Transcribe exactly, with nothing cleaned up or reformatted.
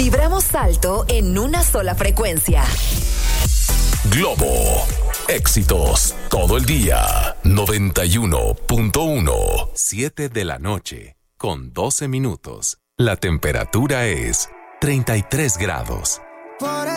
Vibramos alto en una sola frecuencia. Globo. Éxitos todo el día. noventa y uno punto uno. siete de la noche con doce minutos. La temperatura es treinta y tres grados.